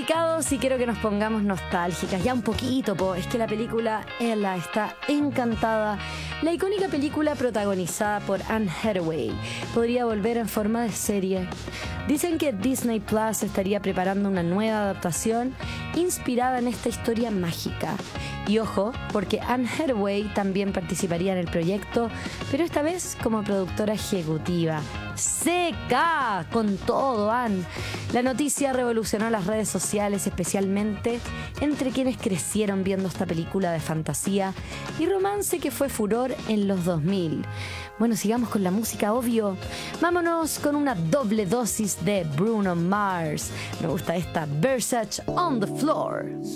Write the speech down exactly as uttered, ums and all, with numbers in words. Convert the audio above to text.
delicados y quiero que nos pongamos nostálgicas, ya un poquito, po. Es que la película Ella está encantada. La icónica película protagonizada por Anne Hathaway podría volver en forma de serie. Dicen que Disney Plus estaría preparando una nueva adaptación inspirada en esta historia mágica. Y ojo, porque Anne Hathaway también participaría en el proyecto, pero esta vez como productora ejecutiva. ¡Seca! Con todo, Anne. La noticia revolucionó las redes sociales, especialmente entre quienes crecieron viendo esta película de fantasía y romance que fue furor en los dos mil. Bueno, sigamos con la música, obvio. Vámonos con una doble dosis de Bruno Mars. Me gusta esta Versace on the Floor.